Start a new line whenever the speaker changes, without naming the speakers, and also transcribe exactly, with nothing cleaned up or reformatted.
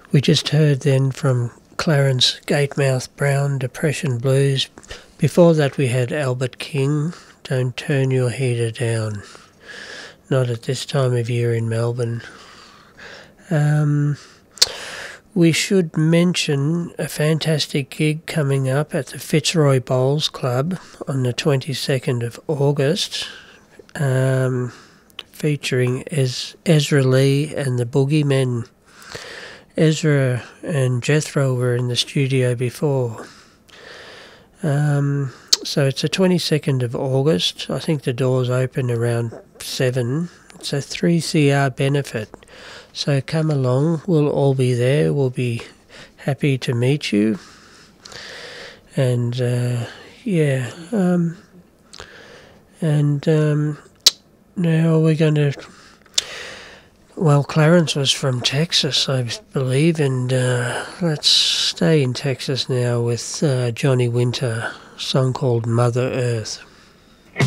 We just heard then from Clarence Gatemouth Brown, Depression Blues. Before that we had Albert King, Don't Turn Your Heater Down. Not at this time of year in Melbourne. Um, we should mention a fantastic gig coming up at the Fitzroy Bowls Club on the twenty-second of August, um, featuring Ez- Ezra Lee and the Boogeymen. Ezra and Jethro were in the studio before. Um, so it's the twenty-second of August. I think the doors open around seven. It's a three C R benefit. So come along. We'll all be there. We'll be happy to meet you. And, uh, yeah. Um, and um, now we're going to... Well, Clarence was from Texas, I believe, and uh, let's stay in Texas now with uh, Johnny Winter, a song called Mother Earth.